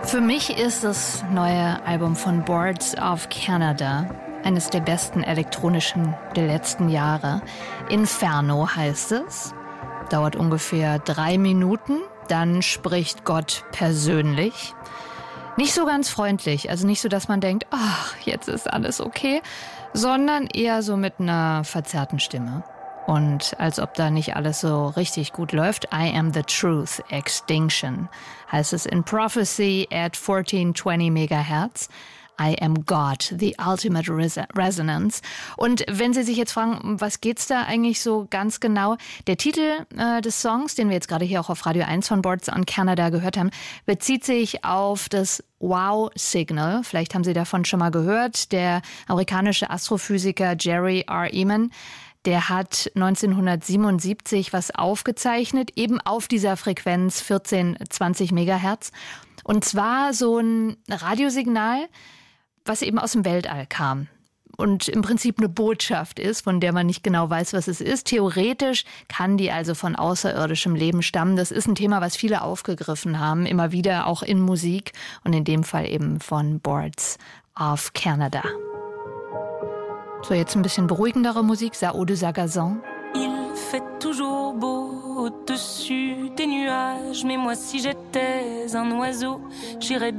Für mich ist das neue Album von Boards of Canada eines der besten elektronischen der letzten Jahre. Inferno heißt es. Dauert ungefähr 3 Minuten. Dann spricht Gott persönlich. Nicht so ganz freundlich, also nicht so, dass man denkt, ach, jetzt ist alles okay, sondern eher so mit einer verzerrten Stimme. Und als ob da nicht alles so richtig gut läuft. I am the truth, extinction, heißt es in Prophecy at 1420 Megahertz. I am God, the ultimate resonance. Und wenn Sie sich jetzt fragen, was geht's da eigentlich so ganz genau? Der Titel des Songs, den wir jetzt gerade hier auch auf Radio 1 von Boards on Canada gehört haben, bezieht sich auf das Wow-Signal. Vielleicht haben Sie davon schon mal gehört. Der amerikanische Astrophysiker Jerry R. Ehman, der hat 1977 was aufgezeichnet, eben auf dieser Frequenz 1420 Megahertz. Und zwar so ein Radiosignal, was eben aus dem Weltall kam und im Prinzip eine Botschaft ist, von der man nicht genau weiß, was es ist. Theoretisch kann die also von außerirdischem Leben stammen. Das ist ein Thema, was viele aufgegriffen haben, immer wieder auch in Musik und in dem Fall eben von Boards of Canada. So, jetzt ein bisschen beruhigendere Musik, Sao de Sagazan. Il fait toujours beau au-dessus des nuages, mais moi si j'étais un oiseau, j'irais